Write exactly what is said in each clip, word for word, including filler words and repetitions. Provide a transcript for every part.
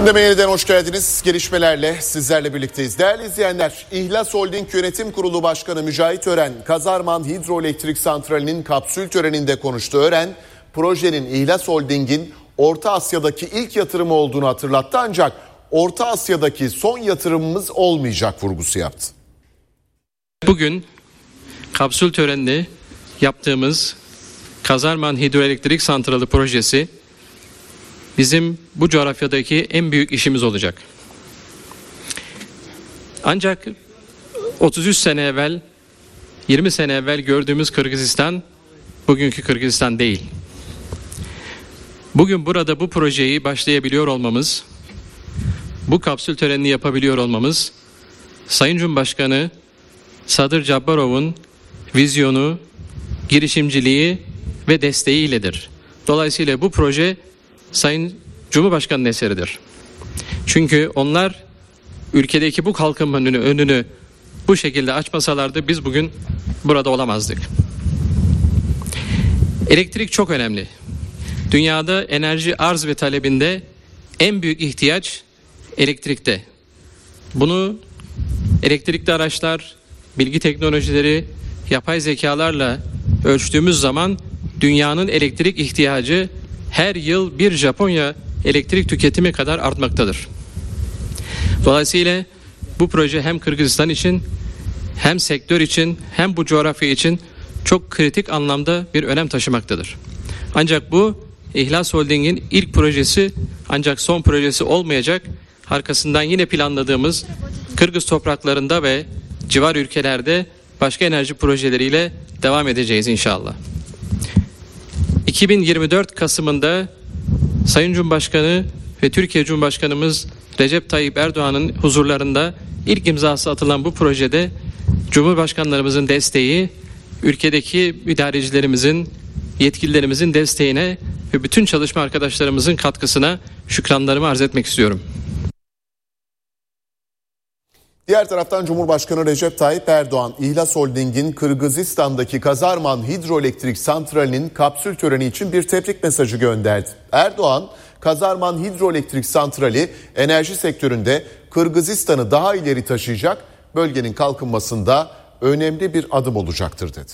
Gündeme yeniden hoş geldiniz. Gelişmelerle sizlerle birlikteyiz. Değerli izleyenler, İhlas Holding Yönetim Kurulu Başkanı Mücahit Ören, Kazarman Hidroelektrik Santrali'nin kapsül töreninde konuştu. Ören, projenin İhlas Holding'in Orta Asya'daki ilk yatırımı olduğunu hatırlattı, ancak Orta Asya'daki son yatırımımız olmayacak vurgusu yaptı. Bugün kapsül töreninde yaptığımız Kazarman Hidroelektrik Santrali projesi bizim bu coğrafyadaki en büyük işimiz olacak. Ancak otuz üç sene evvel, yirmi sene evvel gördüğümüz Kırgızistan bugünkü Kırgızistan değil. Bugün burada bu projeyi başlayabiliyor olmamız, bu kapsül törenini yapabiliyor olmamız, Sayın Cumhurbaşkanı Sadır Japarov'un vizyonu, girişimciliği ve desteğiyledir. Dolayısıyla bu proje Sayın Cumhurbaşkanı'nın eseridir. Çünkü onlar ülkedeki bu kalkınmanın önünü, önünü bu şekilde açmasalardı biz bugün burada olamazdık. Elektrik çok önemli. Dünyada enerji arz ve talebinde en büyük ihtiyaç elektrikte. Bunu elektrikli araçlar, bilgi teknolojileri, yapay zekalarla ölçtüğümüz zaman dünyanın elektrik ihtiyacı her yıl bir Japonya elektrik tüketimi kadar artmaktadır. Dolayısıyla bu proje hem Kırgızistan için, hem sektör için, hem bu coğrafya için çok kritik anlamda bir önem taşımaktadır. Ancak bu İhlas Holding'in ilk projesi, ancak son projesi olmayacak. Arkasından yine planladığımız Kırgız topraklarında ve civar ülkelerde başka enerji projeleriyle devam edeceğiz inşallah. iki bin yirmi dört Kasım'ında Sayın Cumhurbaşkanı ve Türkiye Cumhurbaşkanımız Recep Tayyip Erdoğan'ın huzurlarında ilk imzası atılan bu projede Cumhurbaşkanlarımızın desteği, ülkedeki idarecilerimizin, yetkililerimizin desteğine ve bütün çalışma arkadaşlarımızın katkısına şükranlarımı arz etmek istiyorum. Diğer taraftan Cumhurbaşkanı Recep Tayyip Erdoğan, İhlas Holding'in Kırgızistan'daki Kazarman Hidroelektrik Santrali'nin kapsül töreni için bir tebrik mesajı gönderdi. Erdoğan, Kazarman Hidroelektrik Santrali enerji sektöründe Kırgızistan'ı daha ileri taşıyacak, bölgenin kalkınmasında önemli bir adım olacaktır dedi.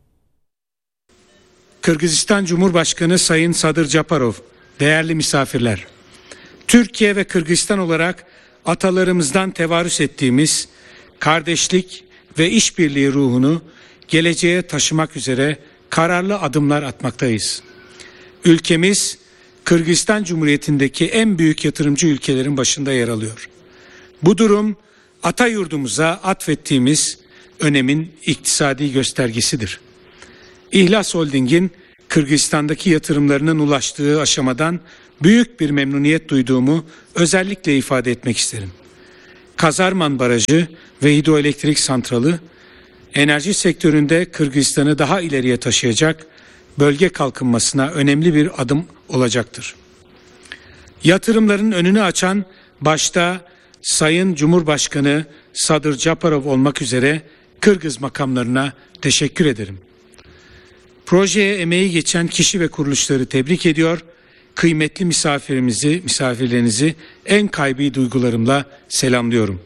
Kırgızistan Cumhurbaşkanı Sayın Sadır Japarov, değerli misafirler, Türkiye ve Kırgızistan olarak atalarımızdan tevarüs ettiğimiz kardeşlik ve işbirliği ruhunu geleceğe taşımak üzere kararlı adımlar atmaktayız. Ülkemiz Kırgızistan Cumhuriyeti'ndeki en büyük yatırımcı ülkelerin başında yer alıyor. Bu durum ata yurdumuza atfettiğimiz önemin iktisadi göstergesidir. İhlas Holding'in Kırgızistan'daki yatırımlarının ulaştığı aşamadan büyük bir memnuniyet duyduğumu özellikle ifade etmek isterim. Kazarman Barajı ve Hidroelektrik Santralı enerji sektöründe Kırgızistan'ı daha ileriye taşıyacak, bölge kalkınmasına önemli bir adım olacaktır. Yatırımların önünü açan başta Sayın Cumhurbaşkanı Sadır Japarov olmak üzere Kırgız makamlarına teşekkür ederim. Projeye emeği geçen kişi ve kuruluşları tebrik ediyor. Kıymetli misafirimizi, misafirlerinizi en kalbi duygularımla selamlıyorum.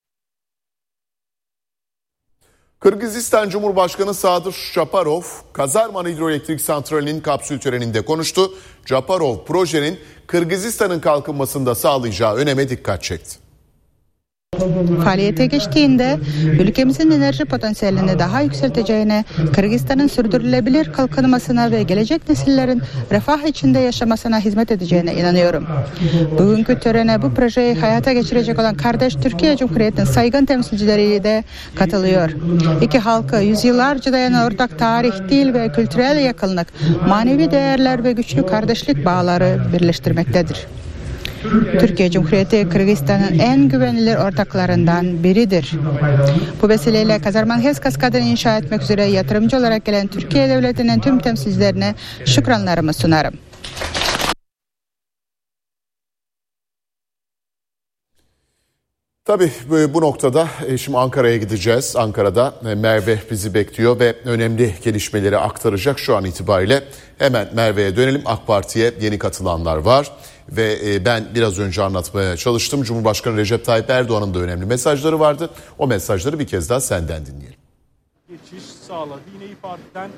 Kırgızistan Cumhurbaşkanı Sadır Japarov, Kazarman Hidroelektrik Santrali'nin kapsül töreninde konuştu. Japarov, projenin Kırgızistan'ın kalkınmasında sağlayacağı öneme dikkat çekti. Faaliyete geçtiğinde ülkemizin enerji potansiyelini daha yükselteceğine, Kırgızistan'ın sürdürülebilir kalkınmasına ve gelecek nesillerin refah içinde yaşamasına hizmet edeceğine inanıyorum. Bugünkü törene bu projeyi hayata geçirecek olan kardeş Türkiye Cumhuriyeti'nin saygın temsilcileri de katılıyor. İki halkı yüzyıllarca dayanan ortak tarih, dil ve kültürel yakınlık, manevi değerler ve güçlü kardeşlik bağları birleştirmektedir. Türkiye Cumhuriyeti Kırgızistan'ın en güvenilir ortaklarından biridir. Bu vesileyle Kazarman HES kaskadını inşa etmek üzere yatırımcı olarak gelen Türkiye Devleti'nin tüm temsilcilerine şükranlarımı sunarım. Tabii bu noktada şimdi Ankara'ya gideceğiz. Ankara'da Merve bizi bekliyor ve önemli gelişmeleri aktaracak şu an itibariyle. Hemen Merve'ye dönelim. AK Parti'ye yeni katılanlar var. Ve ben biraz önce anlatmaya çalıştım. Cumhurbaşkanı Recep Tayyip Erdoğan'ın da önemli mesajları vardı. O mesajları bir kez daha senden dinleyelim. Geçiş sağladı. Yine İYİ Parti'den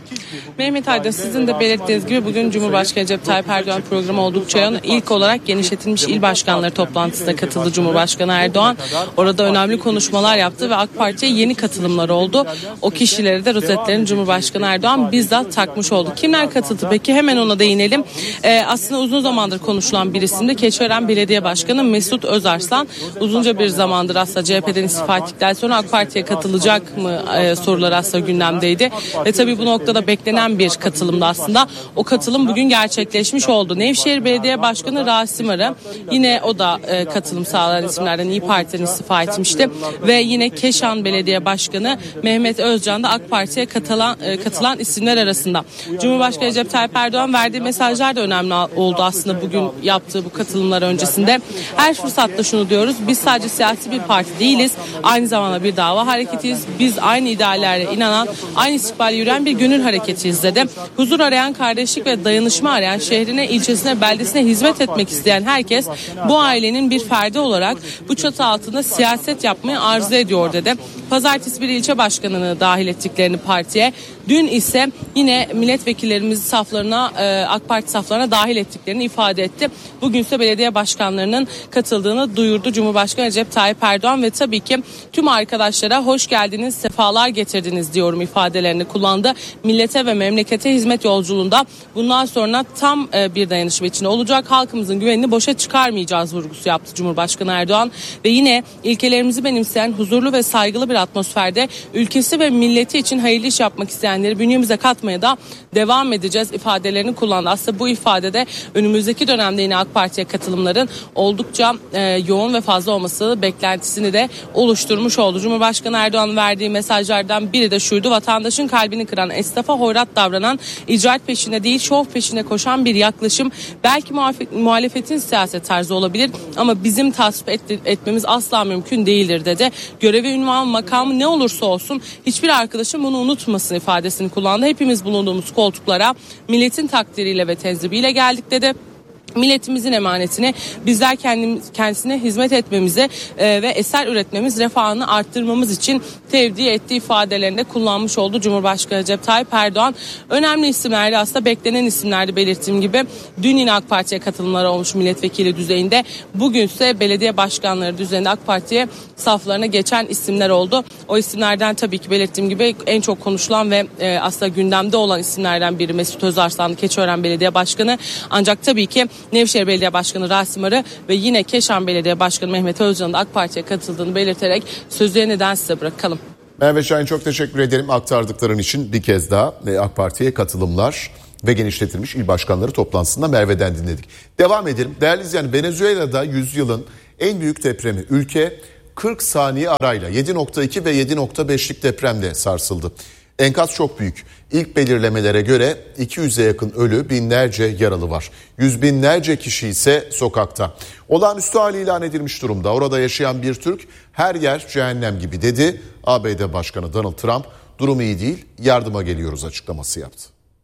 Mehmet Aydın, sizin de belirttiğiniz gibi bugün Cumhurbaşkanı Recep Tayyip Erdoğan programı oldukça yoğun. İlk olarak genişletilmiş il başkanları toplantısına katıldı Cumhurbaşkanı Erdoğan. Orada önemli konuşmalar yaptı ve AK Parti'ye yeni katılımlar oldu. O kişileri de rozetlerini Cumhurbaşkanı Erdoğan bizzat takmış oldu. Kimler katıldı peki? Hemen ona değinelim. Ee, aslında uzun zamandır konuşulan bir isimdi. Keçiören Belediye Başkanı Mesut Özarslan. Uzunca bir zamandır aslında C H P'den istifa ettikten sonra AK Parti'ye katılacak mı e, soruları aslında gündemdeydi. Ve tabii bu noktada beklenen bir katılımdı aslında. O katılım bugün gerçekleşmiş oldu. Nevşehir Belediye Başkanı Rasim Arı, yine o da e, katılım sağlayan isimlerden, İYİ Parti'den istifa etmişti. Ve yine Keşan Belediye Başkanı Mehmet Özcan da AK Parti'ye katılan, e, katılan isimler arasında. Cumhurbaşkanı Recep Tayyip Erdoğan verdiği mesajlar da önemli oldu aslında bugün yaptığı bu katılımlar öncesinde. Her fırsatta şunu diyoruz: biz sadece siyasi bir parti değiliz, aynı zamanda bir dava hareketiyiz. Biz aynı ideallere inanan, aynı istikbali yürüyen bir gönül hareketiyiz dedi. Huzur arayan, kardeşlik ve dayanışma arayan, şehrine, ilçesine, beldesine hizmet etmek isteyen herkes bu ailenin bir ferdi olarak bu çatı altında siyaset yapmayı arzu ediyor dedi. Pazartesi bir ilçe başkanını dahil ettiklerini partiye, dün ise yine milletvekillerimizi saflarına, AK Parti saflarına dahil ettiklerini ifade etti. Bugün ise belediye başkanlarının katıldığını duyurdu Cumhurbaşkanı Recep Tayyip Erdoğan ve tabii ki tüm arkadaşlara hoş geldiniz, sefalar getirdiniz diyorum ifadelerini kullandı. Millete ve memlekete hizmet yolculuğunda bundan sonra tam bir dayanışma içinde olacak. Halkımızın güvenini boşa çıkarmayacağız vurgusu yaptı Cumhurbaşkanı Erdoğan ve yine ilkelerimizi benimseyen huzurlu ve saygılı bir atmosferde ülkesi ve milleti için hayırlı iş yapmak isteyenleri bünyemize katmaya da devam edeceğiz ifadelerini kullandı. Aslında bu ifadede önümüzdeki dönemde yine AK Parti'ye katılımların oldukça e, yoğun ve fazla olması beklentisini de oluşturmuş oldu. Cumhurbaşkanı Erdoğan verdiği mesajlardan biri de şuydu: vatandaşın kalbini kıran, esnafa hoyrat davranan, icraat peşinde değil şov peşinde koşan bir yaklaşım belki muhalefetin siyaset tarzı olabilir ama bizim tasvip et, etmemiz asla mümkün değildir dedi. Görevi, ünvan, makamı ne olursa olsun hiçbir arkadaşım bunu unutmasın ifadesini kullandı. Hepimiz bulunduğumuz koltuklara milletin takdiriyle ve tenzibiyle geldik dedi. Milletimizin emanetini bizler kendimiz, kendisine hizmet etmemize e, ve eser üretmemiz, refahını arttırmamız için tevdi ettiği ifadelerinde kullanmış oldu Cumhurbaşkanı Recep Tayyip Erdoğan. Önemli isimlerdi aslında, beklenen isimlerdi belirttiğim gibi. Dün yine AK Parti'ye katılımlar olmuş milletvekili düzeyinde. Bugünse belediye başkanları düzeyinde AK Parti'ye saflarına geçen isimler oldu. O isimlerden tabii ki belirttiğim gibi en çok konuşulan ve e, aslında gündemde olan isimlerden biri Mesut Özarslan, Keçiören Belediye Başkanı. Ancak tabii ki Nevşehir Belediye Başkanı Rasim Arı ve yine Keşan Belediye Başkanı Mehmet Özcan'ın da AK Parti'ye katıldığını belirterek sözü yeniden size bırakalım. Merve Şahin, çok teşekkür ederim aktardıkların için. Bir kez daha AK Parti'ye katılımlar ve genişletilmiş il başkanları toplantısında Merve'den dinledik. Devam edelim. Değerli izleyen, Venezuela'da yüzyılın en büyük depremi, ülke kırk saniye arayla yedi nokta iki ve yedi nokta beşlik depremle sarsıldı. Enkaz çok büyük. İlk belirlemelere göre iki yüze yakın ölü, binlerce yaralı var. Yüz binlerce kişi ise sokakta. Olağanüstü hali ilan edilmiş durumda. Orada yaşayan bir Türk, her yer cehennem gibi dedi. A B D Başkanı Donald Trump, durum iyi değil, yardıma geliyoruz açıklaması yaptı.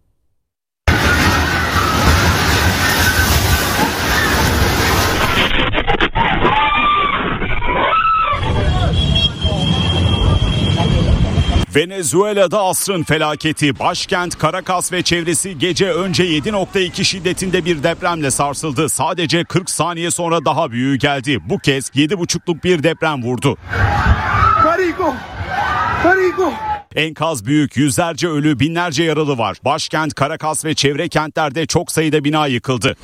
Venezuela'da asrın felaketi, başkent Caracas ve çevresi gece önce yedi nokta iki şiddetinde bir depremle sarsıldı. Sadece kırk saniye sonra daha büyüğü geldi. Bu kez yedi buçukluk bir deprem vurdu. Perico! Perico! Enkaz büyük, yüzlerce ölü, binlerce yaralı var. Başkent Caracas ve çevre kentlerde çok sayıda bina yıkıldı.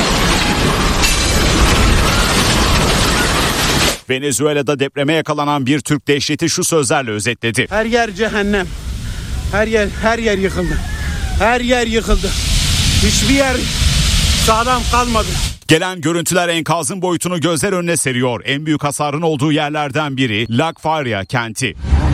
Venezuela'da depreme yakalanan bir Türk dehşeti şu sözlerle özetledi. Her yer cehennem. Her yer her yer yıkıldı. Her yer yıkıldı. Hiçbir yer sağlam kalmadı. Gelen görüntüler enkazın boyutunu gözler önüne seriyor. En büyük hasarın olduğu yerlerden biri La Faria kenti.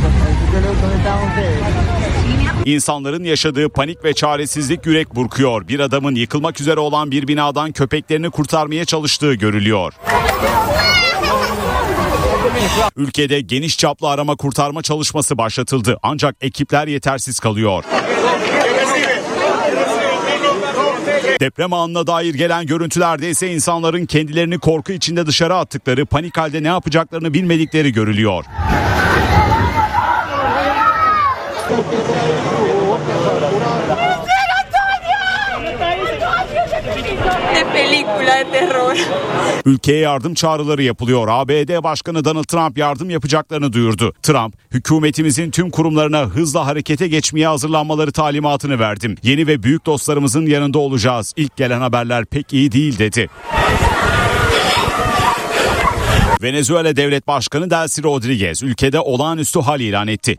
İnsanların yaşadığı panik ve çaresizlik yürek burkuyor. Bir adamın yıkılmak üzere olan bir binadan köpeklerini kurtarmaya çalıştığı görülüyor. Ülkede geniş çaplı arama kurtarma çalışması başlatıldı ancak ekipler yetersiz kalıyor. Deprem anına dair gelen görüntülerde ise insanların kendilerini korku içinde dışarı attıkları, panik halde ne yapacaklarını bilmedikleri görülüyor. Ülkeye yardım çağrıları yapılıyor. A B D Başkanı Donald Trump yardım yapacaklarını duyurdu. Trump, hükümetimizin tüm kurumlarına hızla harekete geçmeye hazırlanmaları talimatını verdim. Yeni ve büyük dostlarımızın yanında olacağız. İlk gelen haberler pek iyi değil dedi. Venezuela Devlet Başkanı Delcy Rodriguez ülkede olağanüstü hal ilan etti.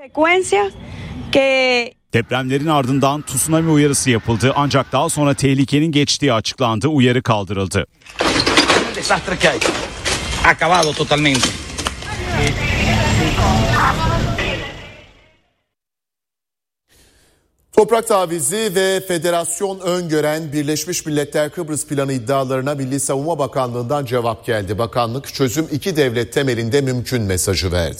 Depremlerin ardından tsunami uyarısı yapıldı ancak daha sonra tehlikenin geçtiği açıklandı, uyarı kaldırıldı. Toprak tavizi ve federasyon öngören Birleşmiş Milletler Kıbrıs planı iddialarına Milli Savunma Bakanlığı'ndan cevap geldi. Bakanlık çözüm iki devlet temelinde mümkün mesajı verdi.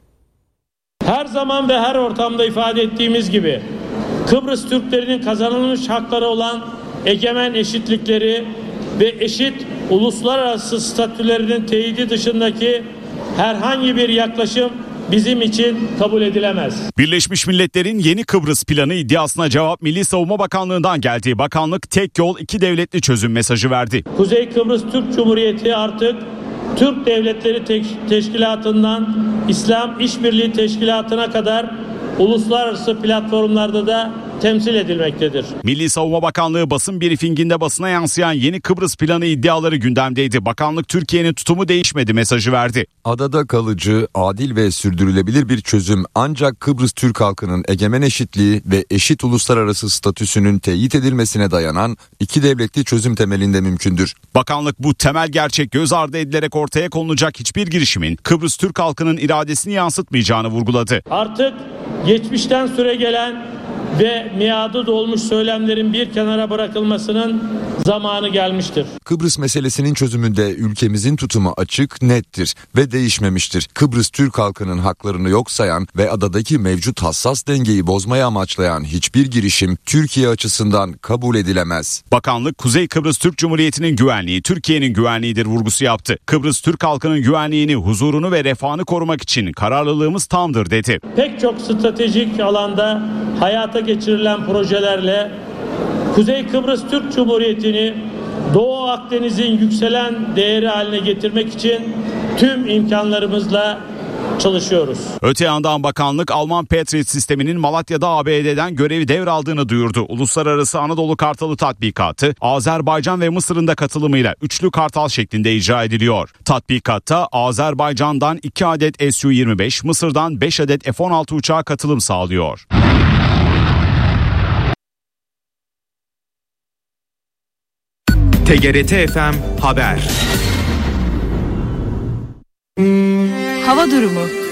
Her zaman ve her ortamda ifade ettiğimiz gibi Kıbrıs Türklerinin kazanılmış hakları olan egemen eşitlikleri ve eşit uluslararası statülerinin teyidi dışındaki herhangi bir yaklaşım bizim için kabul edilemez. Birleşmiş Milletler'in yeni Kıbrıs planı iddiasına cevap Milli Savunma Bakanlığı'ndan geldi. Bakanlık tek yol iki devletli çözüm mesajı verdi. Kuzey Kıbrıs Türk Cumhuriyeti artık Türk Devletleri Teşkilatı'ndan İslam İşbirliği Teşkilatı'na kadar uluslararası platformlarda da temsil edilmektedir. Milli Savunma Bakanlığı basın brifinginde basına yansıyan yeni Kıbrıs planı iddiaları gündemdeydi. Bakanlık Türkiye'nin tutumu değişmedi mesajı verdi. Adada kalıcı, adil ve sürdürülebilir bir çözüm ancak Kıbrıs Türk halkının egemen eşitliği ve eşit uluslararası statüsünün teyit edilmesine dayanan iki devletli çözüm temelinde mümkündür. Bakanlık bu temel gerçek göz ardı edilerek ortaya konulacak hiçbir girişimin Kıbrıs Türk halkının iradesini yansıtmayacağını vurguladı. Artık geçmişten süre gelen ve miadı dolmuş söylemlerin bir kenara bırakılmasının zamanı gelmiştir. Kıbrıs meselesinin çözümünde ülkemizin tutumu açık, nettir ve değişmemiştir. Kıbrıs Türk halkının haklarını yok sayan ve adadaki mevcut hassas dengeyi bozmaya amaçlayan hiçbir girişim Türkiye açısından kabul edilemez. Bakanlık, Kuzey Kıbrıs Türk Cumhuriyeti'nin güvenliği Türkiye'nin güvenliğidir vurgusu yaptı. Kıbrıs Türk halkının güvenliğini, huzurunu ve refahını korumak için kararlılığımız tamdır dedi. Pek çok stratejik alanda hayata geçirilen projelerle Kuzey Kıbrıs Türk Cumhuriyeti'ni Doğu Akdeniz'in yükselen değeri haline getirmek için tüm imkanlarımızla çalışıyoruz. Öte yandan bakanlık Alman Patriot sisteminin Malatya'da A B D'den görevi devraldığını duyurdu. Uluslararası Anadolu Kartalı tatbikatı Azerbaycan ve Mısır'ın da katılımıyla üçlü kartal şeklinde icra ediliyor. Tatbikatta Azerbaycan'dan iki adet S U yirmi beş, Mısır'dan beş adet F on altı uçağı katılım sağlıyor. T G R T F M Haber. Hava durumu.